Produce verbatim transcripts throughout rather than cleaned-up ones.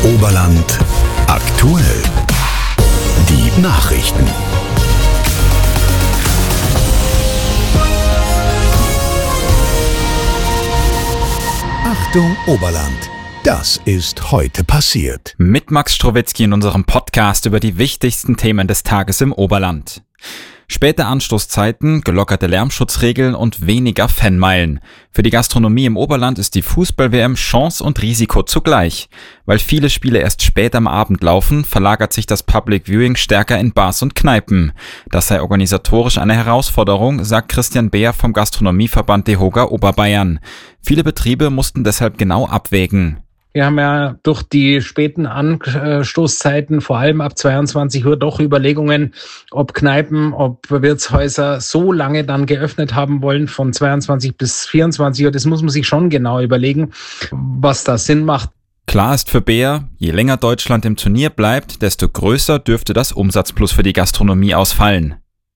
Oberland aktuell. Die Nachrichten. Achtung Oberland. Das ist heute passiert. Mit Max Strowitzki in unserem Podcast über die wichtigsten Themen des Tages im Oberland. Späte Anstoßzeiten, gelockerte Lärmschutzregeln und weniger Fanmeilen. Für die Gastronomie im Oberland ist die Fußball-W M Chance und Risiko zugleich. Weil viele Spiele erst spät am Abend laufen, verlagert sich das Public Viewing stärker in Bars und Kneipen. Das sei organisatorisch eine Herausforderung, sagt Christian Beer vom Gastronomieverband DEHOGA Oberbayern. Viele Betriebe mussten deshalb genau abwägen. Wir haben ja durch die späten Anstoßzeiten, vor allem ab zweiundzwanzig Uhr, doch Überlegungen, ob Kneipen, ob Wirtshäuser so lange dann geöffnet haben wollen, von zweiundzwanzig bis vierundzwanzig Uhr. Das muss man sich schon genau überlegen, was da Sinn macht. Klar ist für Beer, je länger Deutschland im Turnier bleibt, desto größer dürfte das Umsatzplus für die Gastronomie ausfallen.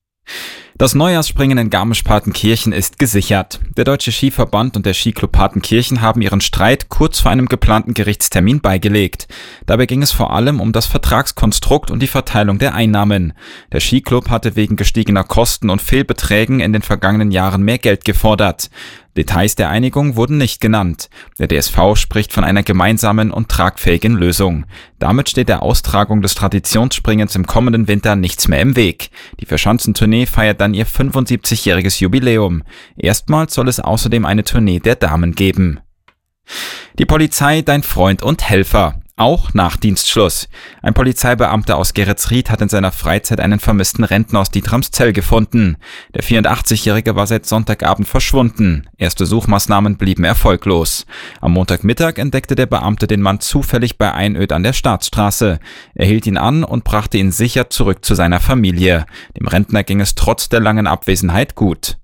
Das Neujahrsspringen in Garmisch-Partenkirchen ist gesichert. Der Deutsche Skiverband und der Skiclub Partenkirchen haben ihren Streit kurz vor einem geplanten Gerichtstermin beigelegt. Dabei ging es vor allem um das Vertragskonstrukt und die Verteilung der Einnahmen. Der Skiclub hatte wegen gestiegener Kosten und Fehlbeträgen in den vergangenen Jahren mehr Geld gefordert. Details der Einigung wurden nicht genannt. Der D S V spricht von einer gemeinsamen und tragfähigen Lösung. Damit steht der Austragung des Traditionsspringens im kommenden Winter nichts mehr im Weg. Die Verschanzentournee feiert dann ihr fünfundsiebzigjähriges Jubiläum. Erstmals soll es außerdem eine Tournee der Damen geben. Die Polizei, dein Freund und Helfer. Auch nach Dienstschluss. Ein Polizeibeamter aus Geretsried hat in seiner Freizeit einen vermissten Rentner aus Dietramszell gefunden. Der vierundachtzigjährige war seit Sonntagabend verschwunden. Erste Suchmaßnahmen blieben erfolglos. Am Montagmittag entdeckte der Beamte den Mann zufällig bei Einöd an der Staatsstraße. Er hielt ihn an und brachte ihn sicher zurück zu seiner Familie. Dem Rentner ging es trotz der langen Abwesenheit gut.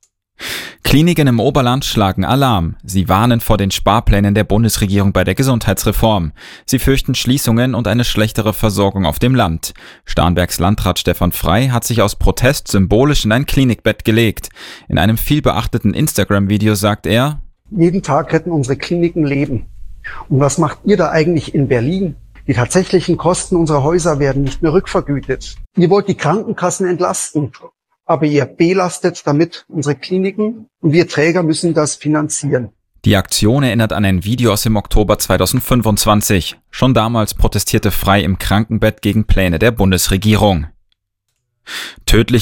Kliniken im Oberland schlagen Alarm. Sie warnen vor den Sparplänen der Bundesregierung bei der Gesundheitsreform. Sie fürchten Schließungen und eine schlechtere Versorgung auf dem Land. Starnbergs Landrat Stefan Frey hat sich aus Protest symbolisch in ein Klinikbett gelegt. In einem vielbeachteten Instagram-Video sagt er: Jeden Tag retten unsere Kliniken Leben. Und was macht ihr da eigentlich in Berlin? Die tatsächlichen Kosten unserer Häuser werden nicht mehr rückvergütet. Ihr wollt die Krankenkassen entlasten. Aber ihr belastet damit unsere Kliniken und wir Träger müssen das finanzieren. Die Aktion erinnert an ein Video aus dem Oktober zweitausendfünfundzwanzig. Schon damals protestierte Frey im Krankenbett gegen Pläne der Bundesregierung. Tödlich